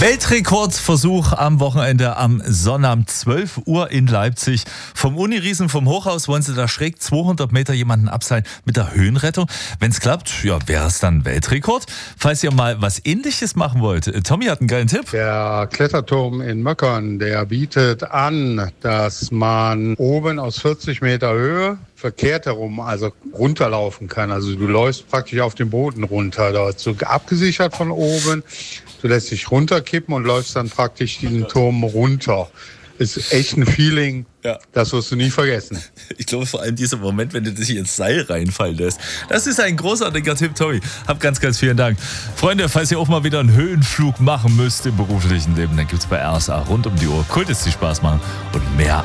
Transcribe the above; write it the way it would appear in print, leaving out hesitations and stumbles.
Weltrekordversuch am Wochenende am Sonnabend 12 Uhr in Leipzig. Vom Uniriesen, vom Hochhaus wollen sie da schräg 200 Meter jemanden abseilen mit der Höhenrettung. Wenn es klappt, ja, wäre es dann Weltrekord. Falls ihr mal was Ähnliches machen wollt, Tommy hat einen geilen Tipp. Der Kletterturm in Möckern, der bietet an, dass man oben aus 40 Meter Höhe verkehrt herum, also runterlaufen kann. Also du läufst praktisch auf den Boden runter, dort so abgesichert von oben. Du lässt dich runterkippen und läufst dann praktisch diesen Turm runter. Ist echt ein Feeling, ja. Das wirst du nie vergessen. Ich glaube vor allem dieser Moment, wenn du dich ins Seil reinfallen lässt. Das ist ein großartiger Tipp, Tommy. Hab ganz, ganz vielen Dank. Freunde, falls ihr auch mal wieder einen Höhenflug machen müsst im beruflichen Leben, dann gibt's bei RSA rund um die Uhr Kultis, die Spaß machen und mehr